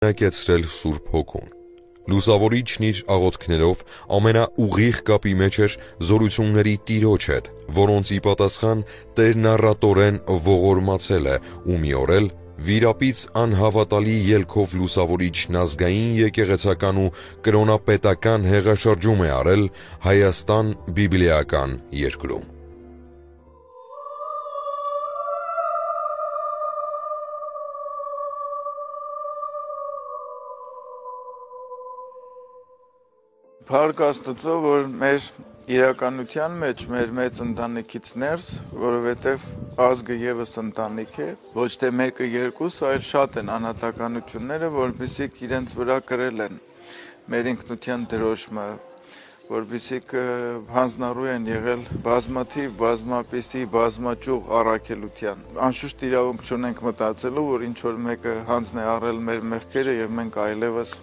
նակեցրել Սուրբ Հոգուն։ Լուսավորիչն իր աղոթքներով ամենաուղիղ կապի մեջ էր զորությունների Տիրոջ հետ, որոնց ի պատասխան Տերն առատորեն ողորմացել է ու մի օր էլ վիրապից անհավատալի ելքով լուսավորիչն ազգային եկեղեցական ու կրոնապետական հեղաշրջում է արել Հայաստան բիբլիական երկրում։ Փառք Աստծո, որ մեր իրականության մեջ մեր մեծ ընտանիքից ներս, որովհետև ազգը եւս ընտանիք է, ոչ թե մեկը երկուսը, այլ շատ են անհատականությունները, որոնք իրենց վրա կրել են մեր ինքնության դրոշմը, որոնք հանձնառու են եղել բազմաթիվ, բազմապիսի, բազմաճյուղ առաքելության։ Անշուշտ իրավունք չունենք մտածելու, որ ինչ որ մեկը հանձն է առել մեր մեղքերը եւ մենք այլևս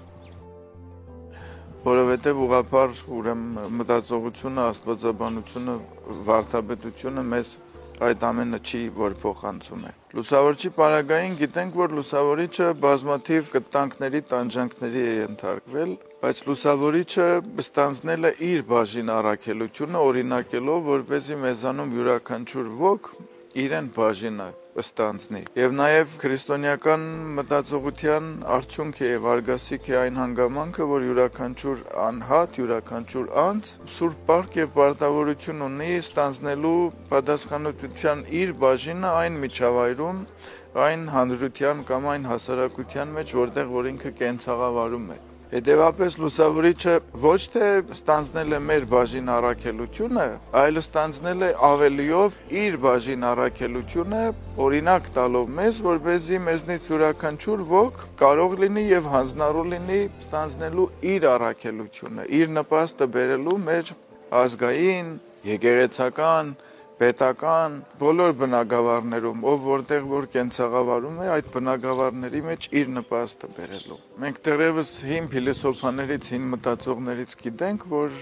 որովհետև ուղղափառ ուրեմն մտածողությունը, աստվածաբանությունը, վարդապետությունը մեզ այդ ամենը չի, որ փոխանցում է։ Լուսավորչի պարագային գիտենք, որ լուսավորիչը բազմաթիվ կտանքների, տանջանքների է ենթարկվել, բայց լուսավորիչը ստանձնել է իր բաժին առաքելությունը, օրինակելով, որպեսզի մեզանում յուրաքանչյուր ոք իրեն բաժինը ստանձնի։ Եվ նաև քրիստոնեական մտածողության արդյունք է եւ արգասիկ է այն հանգամանքը, որ յուրաքանչյուր անհատ, յուրաքանչյուր անձ սուրբ պարկ եւ պարտավորություն ունի ստանձնելու պատասխանատվության իր բաժինը այն միջավայրում, այն հանրության կամ այն հասարակության մեջ, որտեղ որ ինքը կենցաղավարում է։ Հետևաբար լուսավորիչը ոչ թե ստանձնել է մեր բաժին առաքելությունը, այլ ստանձնել է ավելիով իր բաժին առաքելությունը, օրինակ տալով մեզ, որպեսզի մեզնից յուրաքանչյուր ոք կարող լինի եւ հանձնառու լինի ստանձնելու իր առաքելությունը, իր նպաստը բերելու մեր ազգային, եկեղեցական, պետական բոլոր բնագավառներում, ով որտեղ որ կենցաղավարում է, այդ բնագավառների մեջ իր նպաստը բերելու։ Մենք դեռևս հին փիլիսոփաներից, հին մտածողներից գիտենք, որ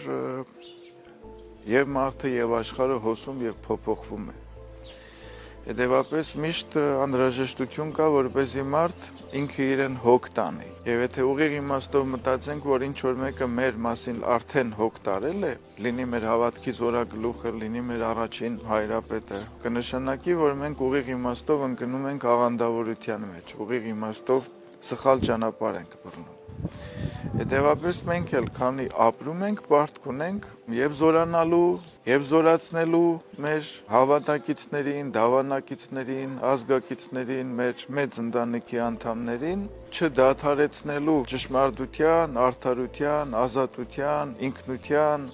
եւ մարդը եւ աշխարհը հոսում եւ փոփոխվում է։ Հետևաբար միշտ անհրաժեշտություն կա, որպեսզի մարդ ինքը իրեն հոգ տանի։ Եվ եթե ուղիղ իմաստով մտածենք, որ ինչ որ մեկը մեր մասին արդեն հոգ տարել է, լինի մեր հավատքի զորագլուխը, լինի մեր առաջին հայրապետը, կնշանակի, որ մենք ուղիղ իմաստով ընկնում ենք աղանդավորության մեջ, ուղիղ իմաստով սխալ ճանապարհ ենք բռնում։ Հետևաբար մենք էլ քանի ապրում ենք, պարտք ունենք եւ զորանալու, եւ զորացնելու մեր հավատակիցներին, դավանակիցներին, ազգակիցներին, մեր մեծ ընտանիքի անդամներին, չդադարեցնելու ճշմարտության, արդարության, ազատության, ինքնության,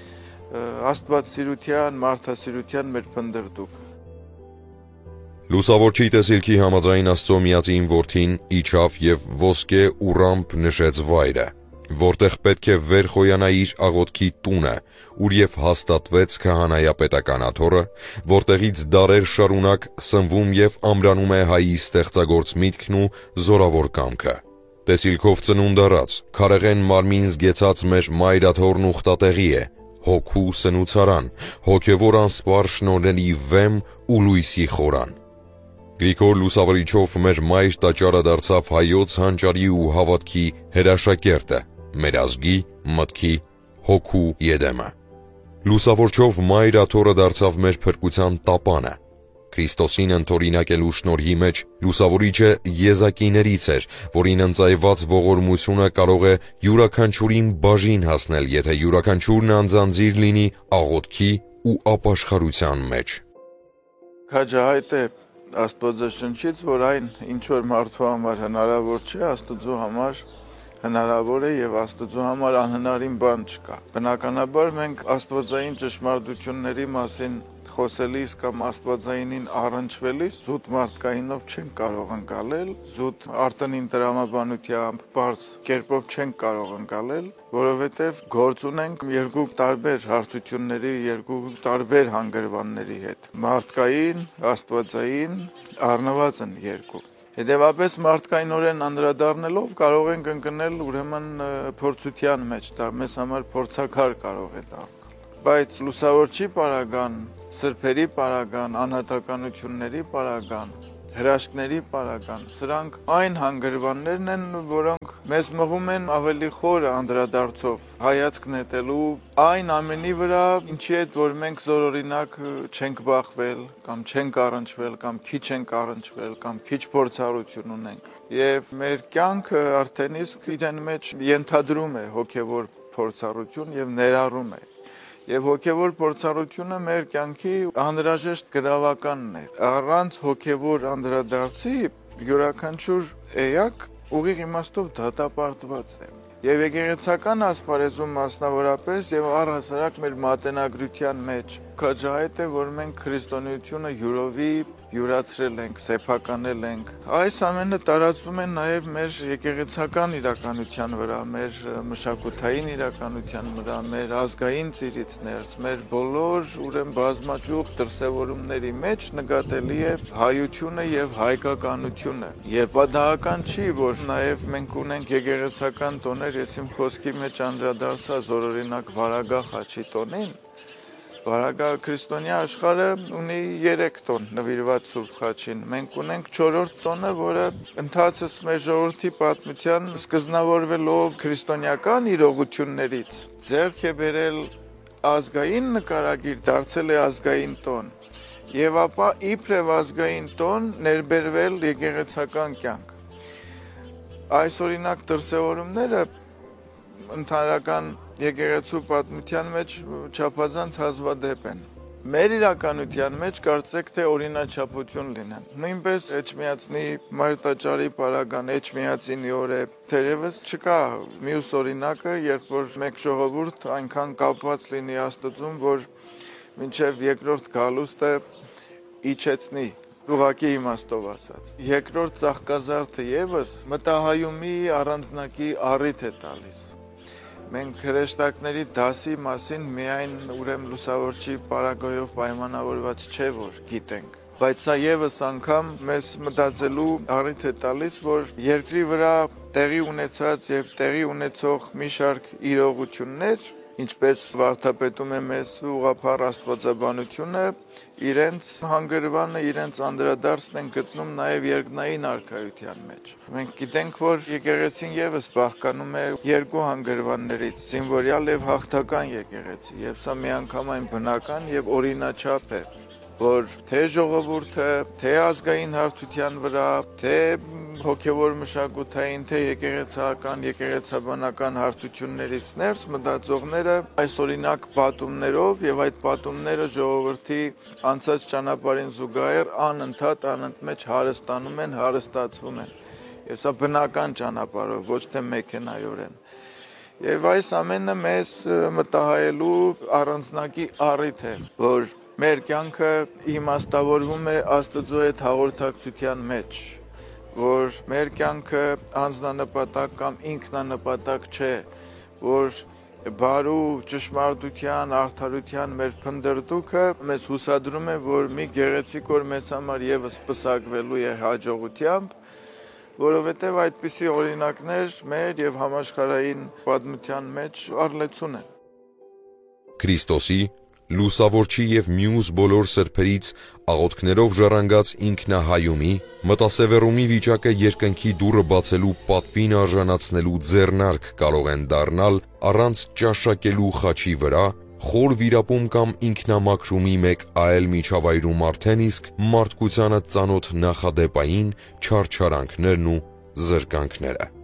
աստվածասիրության, մարդասիրության մեր փնդրդուկ։ Լուսավորչի տեսիլքի համաձայն Աստծո միածին որդին իջավ եւ ոսկե ու ռամփ նշեց վայրը, որտեղ պետք է վեր խոյանա իր աղոթքի տունը, ուր եւ հաստատվեց քահանայապետական աթոռը, որտեղից դարեր շարունակ սնվում եւ ամրանում է հայի ստեղծագործ միտքն ու զորավոր կամքը։ Տեսիլքով ծնունդ առած, քարեղեն մարմին զգեցած մեր մայր աթոռն ուխտատեղի է, հոգու սնուցարան, հոգևոր անսպար շնորհների վեմ ու լույսի խորան։ Գրիգոր լուսավորիչով մեր մայր տաճարը դարձավ հայոց հանճարի ու հավատքի հրաշակերտը, մեր ազգի, մտքի, հոգու եդեմը։ Լուսավորչով մայր աթոռը դարձավ մեր փրկության տապանը։ Քրիստոսին ընդօրինակելու շնորհի մեջ լուսավորիչը եզակիներից էր, որին ընծայված ողորմությունը կարող է յուրաքանչյուրին բաժին հասնել, եթե յուրաքանչյուրն անձանձիր լինի աղոթքի ու ապաշխարության մեջ։ Քաջահայտ է Աստվածաշնչից, որ այն ինչ որ մարդու համար հնարավոր չէ, Աստծո համար հնարավոր է եւ Աստծո համար անհնարին բան չկա։ Բնականաբար մենք աստվածային ճշմարտությունների մասին խոսելիս կամ աստվածայինին առնչվելիս զուտ մարդկայինով չենք կարող ընկալել, զուտ արտոնին տրամաբանությամբ, բարձ կերպով չենք կարող ընկալել, որովհետև գործ ունենք երկու տարբեր հարթությունների, երկու տարբեր հանգրվանների հետ։ Մարդկային, աստվածային առնված են երկու։ Հետևաբար մարդկայնորեն անդրադառնալով կարող ենք ընկնել ուրեմն փորձության մեջ, դա մեզ համար փորձակար կարող է դառնալ։ Բայց լուսավորչի պարագան, սրբերի պարագան, անհատականությունների պարագան հրաշքների պարագան։ Սրանք այն հանգրվաններն են, որոնք մեզ մղում են ավելի խորը անդրադարձով հայացք նետելու այն ամենի վրա, ինչի հետ որ մենք զորօրինակ չենք բախվել, կամ չենք առնչվել, կամ քիչ ենք առնչվել, կամ քիչ փորձառություն ունենք։ Եվ մեր կյանքը արդեն իսկ իրեն մեջ ենթադրում է հոգևոր փորձառություն եւ ներառում է։ Եվ հոգևոր փորձառությունը մեր կյանքի անհրաժեշտ գրավականն է։ Առանց հոգևոր անդրադարձի յուրաքանչյուր էակ ուղիղ իմաստով դատապարտված է։ Եվ եկեղեցական ասպարեզում մասնավորապես եւ առհասարակ մեր մատենագրության մեջ քաջահայտ է, որ մենք քրիստոնեությունը յուրովի յուրացրել ենք, սեփականել ենք։ Այս ամենը տարածվում է նաև մեր եկեղեցական իրականության վրա, մեր մշակութային իրականության վրա, մեր ազգային ծիրից ներս, մեր բոլոր ուրեմն բազմաճյուղ դրսևորումների մեջ նկատելի է հայությունը եւ հայկականությունը։ Երբադահական չի, որ նաև մենք ունենք եկեղեցական տոներ, ես իմ խոսքի մեջ անդրադարձա զորօրինակ Վարագա խաչի տոնին։ Վարագա քրիստոնյա աշխարհը ունի 3 տոն նվիրված Սուրբ Խաչին։ Մենք ունենք 4-րդ տոնը, որը ընթացս մեր ժողովրդի պատմության սկզբնավորվելով քրիստոնեական իրողություններից ձեռք է բերել ազգային նկարագիր, դարձել է ազգային տոն։ Եվ ապա իբրև ազգային տոն ներբերվել եկեղեցական կյանք։ Այս օրինակ դրսևորումները ընդհանրական եկեղեցու պատմության մեջ չափազանց հազվադեպ են։ Մեր իրականության մեջ կարծեք թե օրինաչափություն լինեն։ Նույնպես Էջմիածնի Մարտաճարի պարագան Էջմիածինի օրը թերևս չկա մյուս օրինակը, երբ որ մեկ ժողովուրդ այնքան կապված լինի Աստծուն, որ մինչև երկրորդ գալուստը իջեցնի, ուղղակի իմաստով ասած։ Երկրորդ ծաղկազարդը եւս մտահայումի առանձնակի առիթ է տալիս։ Մենք հրեշտակների դասի մասին միայն ուրեմն լուսավորչի պարագայով պայմանավորված չէ, որ գիտենք, բայց սա եւս անգամ մեզ մտածելու առիթ է տալիս, որ երկրի վրա տեղի ունեցած եւ տեղի ունեցող մի շարք իրողություններ, ինչպես վարդապետում է մեզ ուղղափառ աստվածաբանությունը, իրենց հանգրվանը, իրենց անդրադարձն են գտնում նաև երկնային արքայության մեջ։ Մենք գիտենք, որ եկեղեցին եւս բաղկանում է 2 հանգրվաններից՝ զինվորյալ եւ հաղթական եկեղեցի, եւ սա միանգամայն բնական եւ օրինաչափ է, որ թե ժողովուրդը, թե ազգային հարթության վրա, թե հոգևոր մշակութային, թե եկեղեցական, եկեղեցաբանական հարթություններից ներս մտածողները այս օրինակ պատումներով եւ այդ պատումները ժողովրդի անցած ճանապարհին զուգահեռ անընդմեջ հարստանում են, հարստացվում են։ Եվ սա բնական ճանապարհով, ոչ թե մեքենայորեն։ Եվ այս ամենը մեզ մտահայելու առանձնակի առիթ է, որ մեր կյանքը իմաստավորվում է Աստծո հետ հաղորդակցության մեջ, որ մեր կյանքը անձնանպատակ կամ ինքնանպատակ չէ, որ բարու ճշմարտության, արդարության մեր փնդրդուքը մեզ հուսադրում է, որ մի գեղեցիկ օր մեզ համար եւս պսակվելու է հաջողությամբ, որովհետեւ այդպիսի օրինակներ մեր եւ համաշխարհային պատմության մեջ առլեցուն են։ Քրիստոսի լուսավորչի եւ մյուս բոլոր սրբերից աղոթքներով ժառանգած ինքնահայումի, մտասևեռումի վիճակը երկնքի դուռը բացելու պատվին արժանացնելու ձեռնարկ կարող են դառնալ առանց ճաշակելու խաչի վրա, խոր վիրապում կամ ինքնամաքրումի մեկ այլ միջավայրում արդեն իսկ մարդկությանը ծանոթ նախադեպային չարչարանքներն ու զրկանքները։